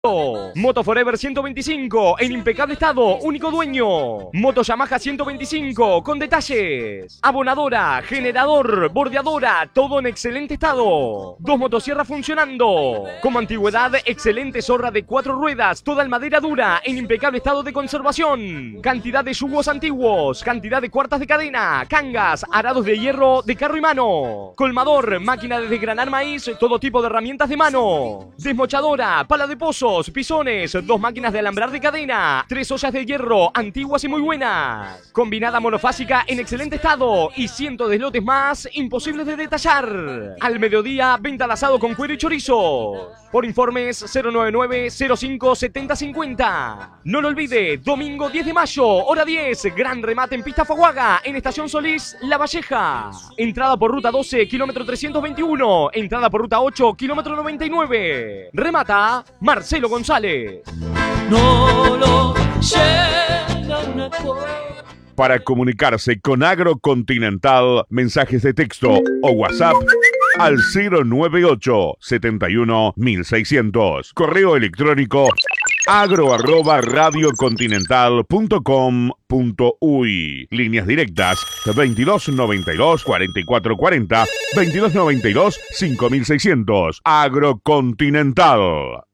Moto Forever 125 en impecable estado, único dueño. Moto Yamaha 125 con detalles. Abonadora, generador, bordeadora, todo en excelente estado. Dos motosierras funcionando. Como antigüedad, excelente zorra de 4 ruedas, toda en madera dura, en impecable estado de conservación. Cantidad de yugos antiguos, cantidad de cuartas de cadena, cangas, arados de hierro de carro y mano. Colmador, máquina de desgranar maíz, todo tipo de herramientas de mano. Desmochadora, pala de pozo, pisones, 2 máquinas de alambrar de cadena, 3 ollas de hierro, antiguas y muy buenas. Combinada monofásica en excelente estado y cientos de lotes más imposibles de detallar. Al mediodía, venta al asado con cuero y chorizo. Por informes 099-05-7050. No lo olvide, domingo 10 de mayo, hora 10, gran remate en Pista Faguaga, en Estación Solís, La Valleja. Entrada por ruta 12, kilómetro 321. Entrada por ruta 8, kilómetro 99. Remata Marcelo González. No lo llegan a Para comunicarse con Agrocontinental, mensajes de texto o WhatsApp al 098 71 1600. Correo electrónico agro@radiocontinental.com.uy. Líneas directas 2292 4440, 2292 5600. Agrocontinental.